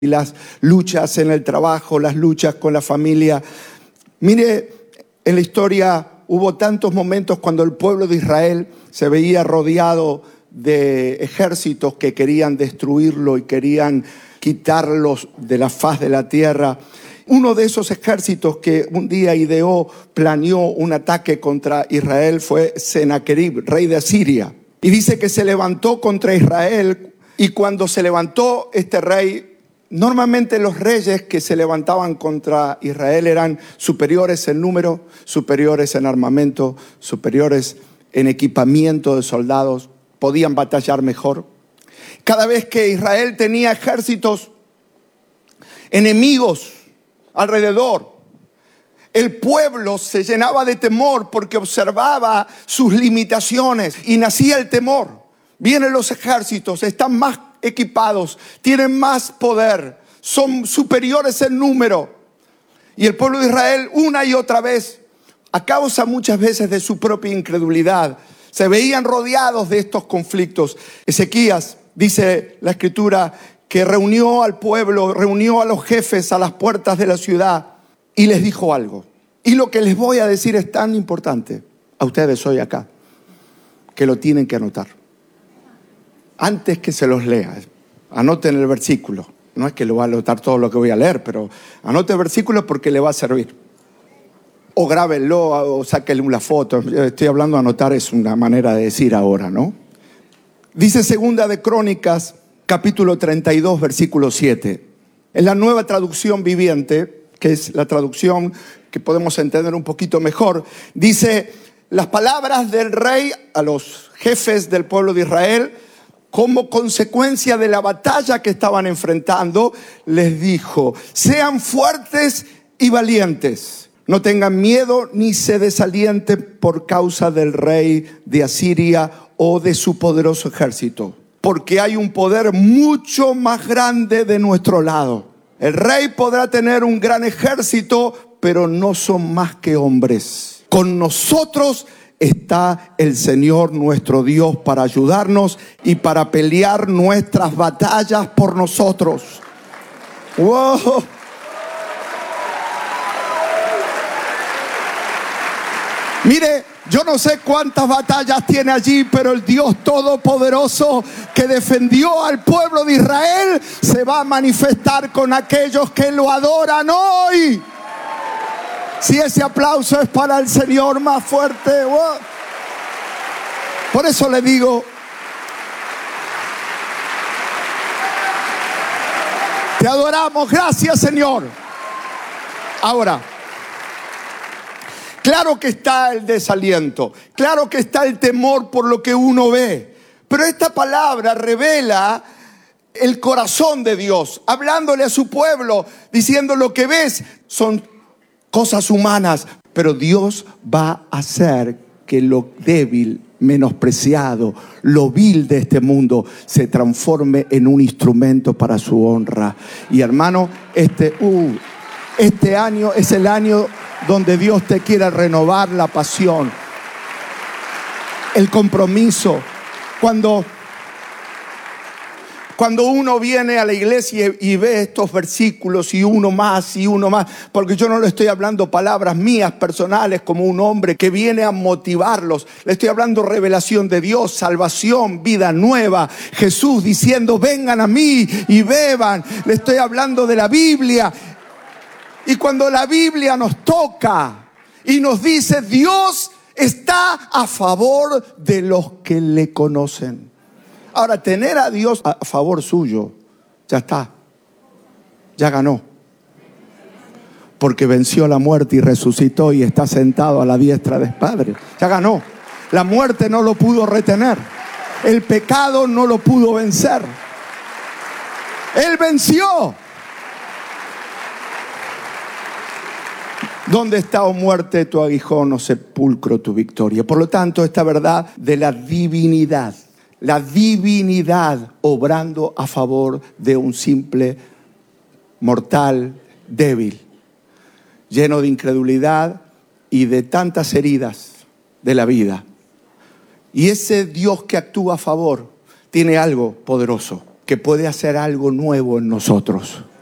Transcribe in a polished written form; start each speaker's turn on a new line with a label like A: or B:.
A: y las luchas en el trabajo, las luchas con la familia. Mire, en la historia hubo tantos momentos cuando el pueblo de Israel se veía rodeado de ejércitos que querían destruirlo y querían quitarlos de la faz de la tierra. Uno de esos ejércitos que un día planeó un ataque contra Israel fue Senaquerib, rey de Asiria. Y dice que se levantó contra Israel, y cuando se levantó este rey, normalmente los reyes que se levantaban contra Israel eran superiores en número, superiores en armamento, superiores en equipamiento de soldados, podían batallar mejor. Cada vez que Israel tenía ejércitos enemigos alrededor, el pueblo se llenaba de temor porque observaba sus limitaciones y nacía el temor. Vienen los ejércitos, están más equipados, tienen más poder, son superiores en número. Y el pueblo de Israel, una y otra vez, a causa muchas veces de su propia incredulidad, se veían rodeados de estos conflictos. Ezequías, dice la Escritura, que reunió al pueblo, reunió a los jefes a las puertas de la ciudad y les dijo algo. Y lo que les voy a decir es tan importante a ustedes hoy acá, que lo tienen que anotar. Antes que se los lea, anoten el versículo. No es que lo va a anotar todo lo que voy a leer, pero anote el versículo porque le va a servir. O grábenlo, o sáquenle una foto. Estoy hablando de anotar, es una manera de decir ahora, ¿no? Dice Segunda de Crónicas, capítulo 32, versículo 7. En la Nueva Traducción Viviente, que es la traducción que podemos entender un poquito mejor, dice: las palabras del rey a los jefes del pueblo de Israel, como consecuencia de la batalla que estaban enfrentando, les dijo: sean fuertes y valientes. No tengan miedo ni se desalienten por causa del rey de Asiria o de su poderoso ejército, porque hay un poder mucho más grande de nuestro lado. El rey podrá tener un gran ejército, pero no son más que hombres. Con nosotros está el Señor nuestro Dios para ayudarnos y para pelear nuestras batallas por nosotros. ¡Wow! Mire, yo no sé cuántas batallas tiene allí, pero el Dios Todopoderoso que defendió al pueblo de Israel se va a manifestar con aquellos que lo adoran hoy. Si ese aplauso es para el Señor, más fuerte. ¡Wow! Por eso le digo, te adoramos, gracias Señor. Ahora, claro que está el desaliento, claro que está el temor por lo que uno ve, pero esta palabra revela el corazón de Dios, hablándole a su pueblo, diciendo: lo que ves son cosas humanas, pero Dios va a hacer que lo débil, menospreciado, lo vil de este mundo se transforme en un instrumento para su honra. Y hermano, este año es el año donde Dios te quiere renovar la pasión, el compromiso. Cuando uno viene a la iglesia y ve estos versículos y uno más, porque yo no le estoy hablando palabras mías personales como un hombre que viene a motivarlos. Le estoy hablando revelación de Dios, salvación, vida nueva. Jesús diciendo: vengan a mí y beban. Le estoy hablando de la Biblia. Y cuando la Biblia nos toca y nos dice: Dios está a favor de los que le conocen. Ahora, tener a Dios a favor suyo, ya está, ya ganó. Porque venció la muerte y resucitó y está sentado a la diestra del Padre. Ya ganó. La muerte no lo pudo retener. El pecado no lo pudo vencer. Él venció. ¿Dónde está, oh muerte, tu aguijón, oh sepulcro, tu victoria? Por lo tanto, esta verdad de la divinidad obrando a favor de un simple mortal débil, lleno de incredulidad y de tantas heridas de la vida. Y ese Dios que actúa a favor tiene algo poderoso, que puede hacer algo nuevo en nosotros.